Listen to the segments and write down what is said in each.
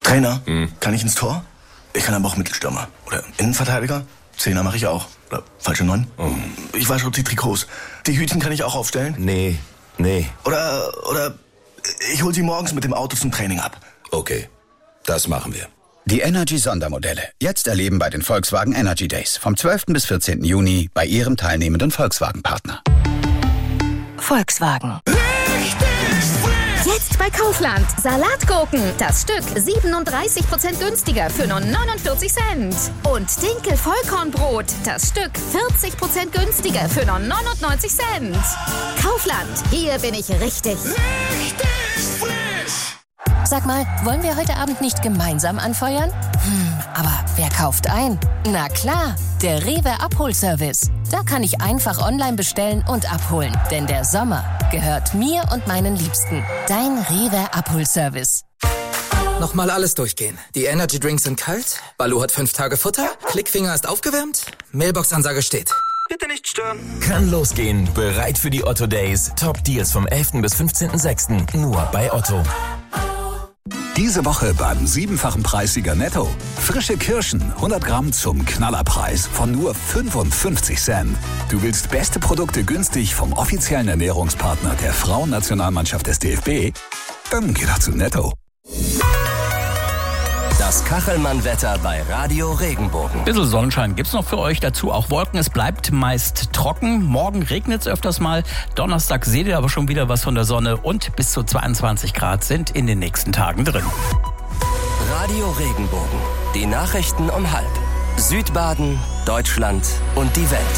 Trainer, kann ich ins Tor? Ich kann aber auch Mittelstürmer. Oder Innenverteidiger? Zehner mache ich auch. Oder falsche 9? Ich wasche die Trikots. Die Hütchen kann ich auch aufstellen? Nee. Oder ich hol sie morgens mit dem Auto zum Training ab. Okay, das machen wir. Die Energy-Sondermodelle. Jetzt erleben bei den Volkswagen Energy Days. Vom 12. bis 14. Juni bei Ihrem teilnehmenden Volkswagen-Partner. Volkswagen. Jetzt bei Kaufland. Salatgurken. Das Stück 37% günstiger für nur 49 Cent. Und Dinkel-Vollkornbrot. Das Stück 40% günstiger für nur 99 Cent. Kaufland. Hier bin ich richtig. Sag mal, wollen wir heute Abend nicht gemeinsam anfeuern? Aber wer kauft ein? Na klar, der Rewe Abholservice. Da kann ich einfach online bestellen und abholen. Denn der Sommer gehört mir und meinen Liebsten. Dein Rewe Abholservice. Nochmal alles durchgehen. Die Energy Drinks sind kalt, Balu hat 5 Tage Futter, Klickfinger ist aufgewärmt, Mailbox-Ansage steht. Bitte nicht stören. Kann losgehen. Bereit für die Otto Days. Top Deals vom 11. bis 15.06. Nur bei Otto. Diese Woche beim 7-fachen Preissieger Netto. Frische Kirschen, 100 Gramm zum Knallerpreis von nur 55 Cent. Du willst beste Produkte günstig vom offiziellen Ernährungspartner der Frauennationalmannschaft des DFB? Dann geh doch zu Netto. Das Kachelmann-Wetter bei Radio Regenbogen. Bisschen Sonnenschein gibt's noch für euch, dazu auch Wolken. Es bleibt meist trocken. Morgen regnet es öfters mal. Donnerstag seht ihr aber schon wieder was von der Sonne und bis zu 22 Grad sind in den nächsten Tagen drin. Radio Regenbogen. Die Nachrichten um 12:30. Südbaden, Deutschland und die Welt.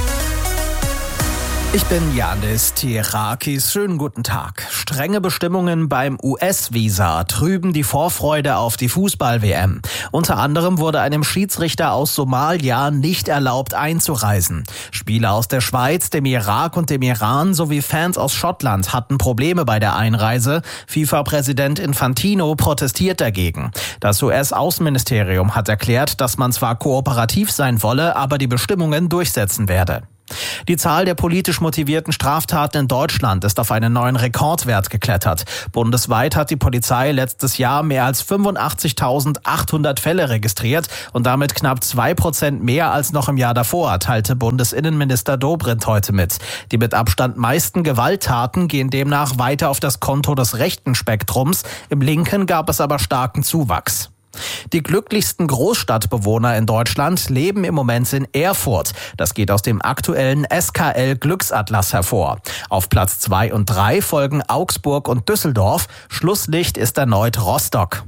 Ich bin Janis Tirakis. Schönen guten Tag. Strenge Bestimmungen beim US-Visa trüben die Vorfreude auf die Fußball-WM. Unter anderem wurde einem Schiedsrichter aus Somalia nicht erlaubt einzureisen. Spieler aus der Schweiz, dem Irak und dem Iran sowie Fans aus Schottland hatten Probleme bei der Einreise. FIFA-Präsident Infantino protestiert dagegen. Das US-Außenministerium hat erklärt, dass man zwar kooperativ sein wolle, aber die Bestimmungen durchsetzen werde. Die Zahl der politisch motivierten Straftaten in Deutschland ist auf einen neuen Rekordwert geklettert. Bundesweit hat die Polizei letztes Jahr mehr als 85.800 Fälle registriert und damit knapp 2% mehr als noch im Jahr davor, teilte Bundesinnenminister Dobrindt heute mit. Die mit Abstand meisten Gewalttaten gehen demnach weiter auf das Konto des rechten Spektrums. Im linken gab es aber starken Zuwachs. Die glücklichsten Großstadtbewohner in Deutschland leben im Moment in Erfurt. Das geht aus dem aktuellen SKL Glücksatlas hervor. Auf Platz 2 und 3 folgen Augsburg und Düsseldorf. Schlusslicht ist erneut Rostock.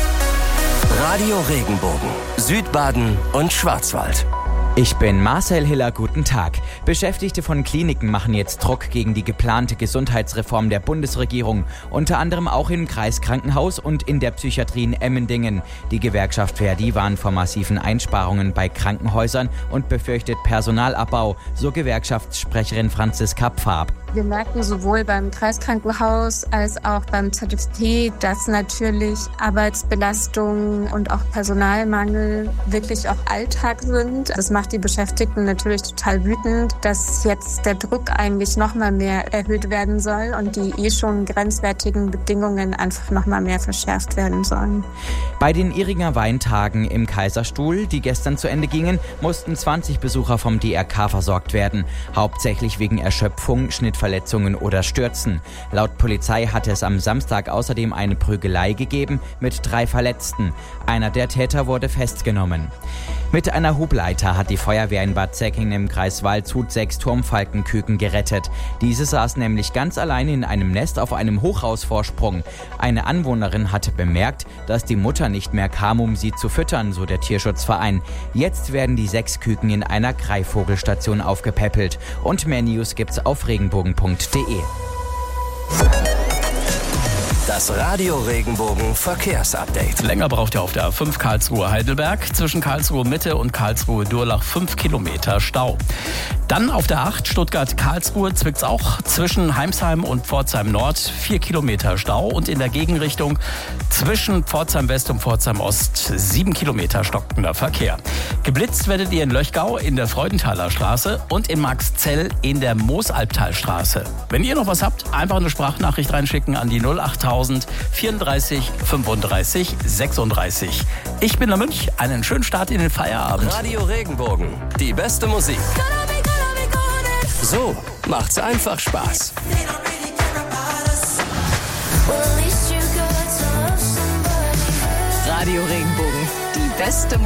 Radio Regenbogen. Südbaden und Schwarzwald. Ich bin Marcel Hiller, guten Tag. Beschäftigte von Kliniken machen jetzt Druck gegen die geplante Gesundheitsreform der Bundesregierung. Unter anderem auch im Kreiskrankenhaus und in der Psychiatrie in Emmendingen. Die Gewerkschaft Verdi warnt vor massiven Einsparungen bei Krankenhäusern und befürchtet Personalabbau, so Gewerkschaftssprecherin Franziska Pfab. Wir merken sowohl beim Kreiskrankenhaus als auch beim ZFT, dass natürlich Arbeitsbelastung und auch Personalmangel wirklich auch Alltag sind. Das macht die Beschäftigten natürlich total wütend, dass jetzt der Druck eigentlich noch mal mehr erhöht werden soll und die schon grenzwertigen Bedingungen einfach noch mal mehr verschärft werden sollen. Bei den Iringer Weintagen im Kaiserstuhl, die gestern zu Ende gingen, mussten 20 Besucher vom DRK versorgt werden. Hauptsächlich wegen Erschöpfung, Schnittverletzungen oder Stürzen. Laut Polizei hatte es am Samstag außerdem eine Prügelei gegeben mit 3 Verletzten. Einer der Täter wurde festgenommen. Mit einer Hubleiter hat die Feuerwehr in Bad Säckingen im Kreis Waldshut 6 Turmfalkenküken gerettet. Diese saßen nämlich ganz alleine in einem Nest auf einem Hochhausvorsprung. Eine Anwohnerin hatte bemerkt, dass die Mutter nicht mehr kam, um sie zu füttern, so der Tierschutzverein. Jetzt werden die 6 Küken in einer Greifvogelstation aufgepäppelt. Und mehr News gibt's auf regenbogen.de. Das Radio Regenbogen Verkehrsupdate. Länger braucht ihr auf der A5 Karlsruhe-Heidelberg. Zwischen Karlsruhe-Mitte und Karlsruhe-Durlach 5 Kilometer Stau. Dann auf der 8 Stuttgart-Karlsruhe zwickt's auch zwischen Heimsheim und Pforzheim-Nord 4 Kilometer Stau. Und in der Gegenrichtung zwischen Pforzheim-West und Pforzheim-Ost 7 Kilometer stockender Verkehr. Geblitzt werdet ihr in Löchgau in der Freudenthaler Straße und in Marxzell in der Moosalbtalstraße. Wenn ihr noch was habt, einfach eine Sprachnachricht reinschicken an die 08000 6000 34 35 36. Ich bin der Münch. Einen schönen Start in den Feierabend. Radio Regenbogen. Die beste Musik. So macht's einfach Spaß. Radio Regenbogen. Die beste